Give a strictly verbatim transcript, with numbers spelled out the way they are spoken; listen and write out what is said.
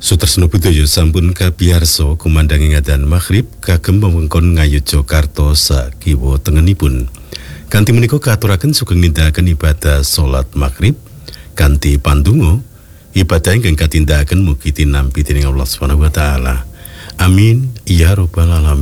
Sutresna budaya sampun kabiarsa kumandang ing adzan maghrib kagem wewengkon Ngayogyakarta sakiwa tengenipun. Kanthi menika katuraken sugeng nindakaken ibadah salat maghrib kanthi pandonga. Ibadah ingkang katindakaken mugi tinampi dening Allah Subhanahu wa taala. Amin ya rabbal alamin.